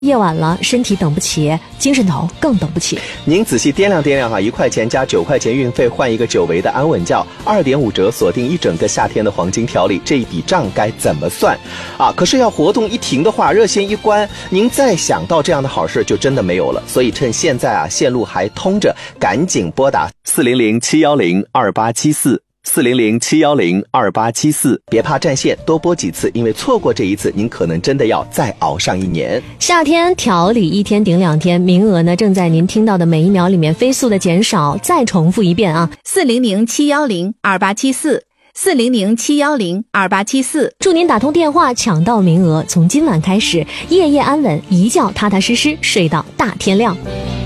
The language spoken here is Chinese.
夜晚了，身体等不起，精神头更等不起。 您仔细掂量掂量1块钱加9块钱运费换一个久违的安稳觉，2.5折锁定一整个夏天的黄金条例，这一笔账该怎么算啊？可是要活动一停的话，热线一关，您再想到这样的好事就真的没有了。所以趁现在线路还通着，赶紧拨打400-710-2874。400-710-2874，别怕占线，多拨几次，因为错过这一次，您可能真的要再熬上1年。 夏天调理1天顶2天，名额呢正在您听到的每1秒里面飞速的减少。再重复一遍啊，400-710-2874，400-710-2874。祝您打通电话抢到名额，从今晚开始，夜夜安稳，一觉踏踏实实睡到大天亮。